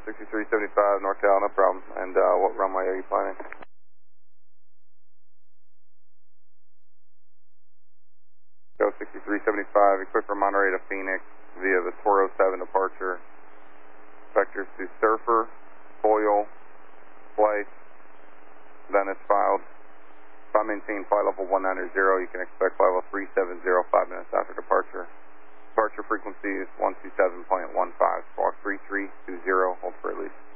6375 NorCal, no problem. And what runway are you planning? Go 6375, equipped for Monterey to Phoenix via the Toro 7 departure. Vectors to Surfer, Foil, Flight, Venice filed. If I maintain flight level 190, you can expect flight level 370 5 minutes after departure. Departure frequency is 127.15, squawk 3320, hold for release.